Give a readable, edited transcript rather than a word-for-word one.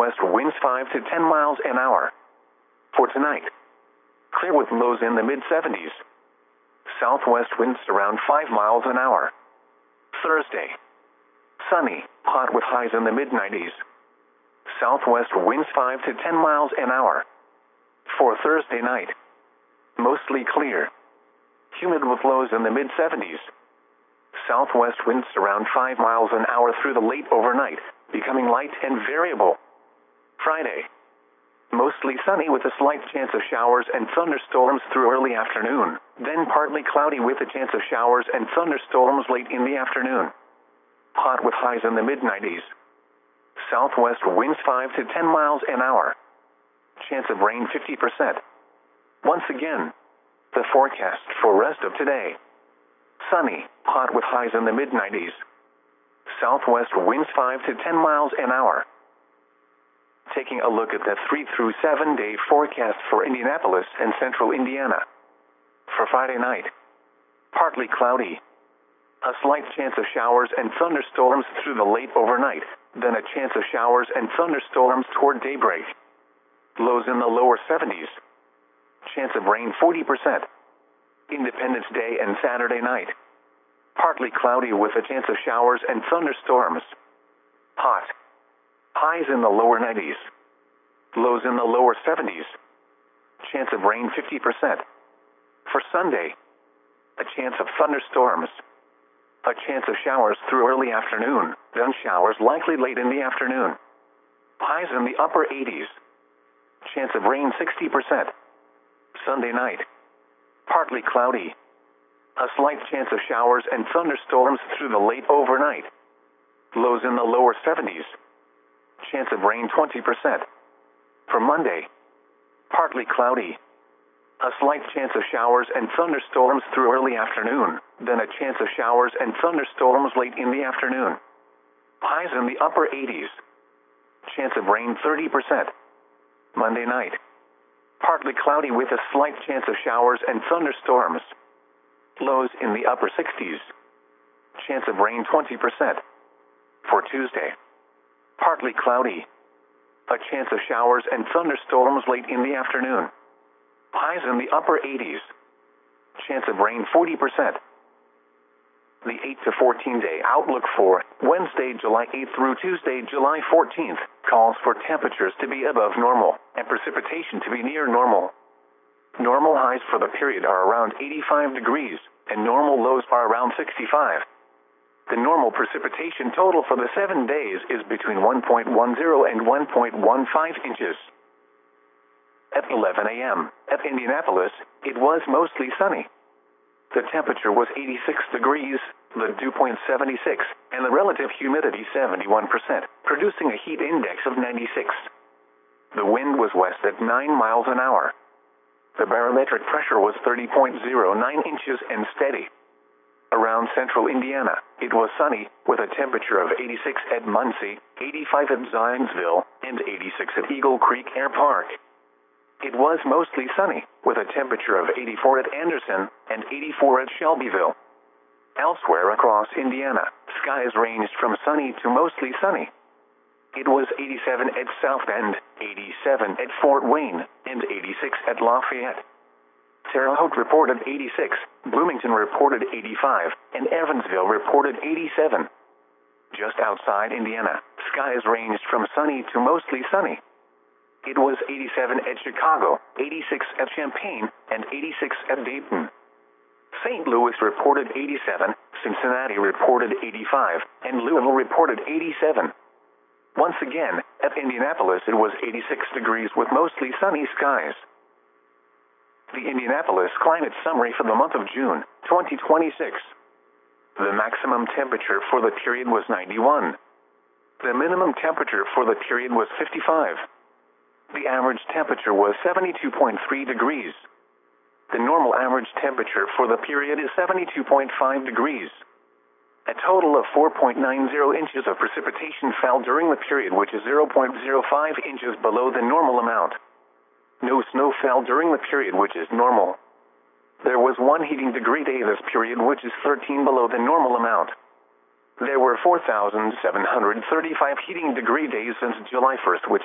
southwest winds 5 to 10 miles an hour. For tonight, clear with lows in the mid-70s. Southwest winds around 5 miles an hour. Thursday, sunny, hot with highs in the mid-90s. Southwest winds 5 to 10 miles an hour. For Thursday night, mostly clear, humid with lows in the mid-70s. Southwest winds around 5 miles an hour through the late overnight, becoming light and variable. Friday, mostly sunny with a slight chance of showers and thunderstorms through early afternoon, then partly cloudy with a chance of showers and thunderstorms late in the afternoon. Hot with highs in the mid-90s. Southwest winds 5 to 10 miles an hour. Chance of rain 50%. Once again, the forecast for rest of today. Sunny, hot with highs in the mid-90s. Southwest winds 5 to 10 miles an hour. Taking a look at the 3 through 7 day forecast for Indianapolis and central Indiana. For Friday night, partly cloudy. A slight chance of showers and thunderstorms through the late overnight, then a chance of showers and thunderstorms toward daybreak. Lows in the lower 70s. Chance of rain 40%. Independence Day and Saturday night. Partly cloudy with a chance of showers and thunderstorms. Hot. Highs in the lower 90s. Lows in the lower 70s. Chance of rain 50%. For Sunday, a chance of thunderstorms. A chance of showers through early afternoon, then showers likely late in the afternoon. Highs in the upper 80s. Chance of rain 60%. Sunday night, partly cloudy. A slight chance of showers and thunderstorms through the late overnight. Lows in the lower 70s. Chance of rain 20%. For Monday, partly cloudy. A slight chance of showers and thunderstorms through early afternoon, then a chance of showers and thunderstorms late in the afternoon. Highs in the upper 80s. Chance of rain 30%. Monday night, partly cloudy with a slight chance of showers and thunderstorms. Lows in the upper 60s. Chance of rain 20%. For Tuesday, partly cloudy. A chance of showers and thunderstorms late in the afternoon. Highs in the upper 80s. Chance of rain 40%. The 8 to 14 day outlook for Wednesday, July 8th through Tuesday, July 14th, calls for temperatures to be above normal and precipitation to be near normal. Normal highs for the period are around 85 degrees, and normal lows are around 65. The normal precipitation total for the 7 days is between 1.10 and 1.15 inches. At 11 a.m., at Indianapolis, it was mostly sunny. The temperature was 86 degrees, the dew point 76, and the relative humidity 71%, producing a heat index of 96. The wind was west at 9 miles an hour. The barometric pressure was 30.09 inches and steady. Around central Indiana, it was sunny, with a temperature of 86 at Muncie, 85 at Zionsville, and 86 at Eagle Creek Air Park. It was mostly sunny, with a temperature of 84 at Anderson and 84 at Shelbyville. Elsewhere across Indiana, skies ranged from sunny to mostly sunny. It was 87 at South Bend, 87 at Fort Wayne, and 86 at Lafayette. Terre Haute reported 86, Bloomington reported 85, and Evansville reported 87. Just outside Indiana, skies ranged from sunny to mostly sunny. It was 87 at Chicago, 86 at Champaign, and 86 at Dayton. St. Louis reported 87, Cincinnati reported 85, and Louisville reported 87. Once again, at Indianapolis it was 86 degrees with mostly sunny skies. The Indianapolis Climate Summary for the month of June, 2026. The maximum temperature for the period was 91. The minimum temperature for the period was 55. The average temperature was 72.3 degrees. The normal average temperature for the period is 72.5 degrees. A total of 4.90 inches of precipitation fell during the period, which is 0.05 inches below the normal amount. No snow fell during the period, which is normal. There was 1 heating degree day this period, which is 13 below the normal amount. There were 4,735 heating degree days since July 1st, which